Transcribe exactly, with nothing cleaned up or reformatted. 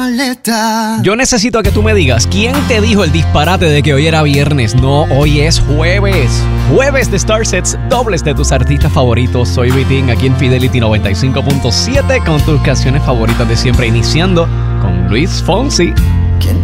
maleta. Yo necesito que tú me digas, ¿quién te dijo el disparate de que hoy era viernes? No, hoy es jueves. Jueves de Star Sets, dobles de tus artistas favoritos. Soy Vitín, aquí en Fidelity noventa y cinco punto siete con tus canciones favoritas de siempre, iniciando con Luis Fonsi.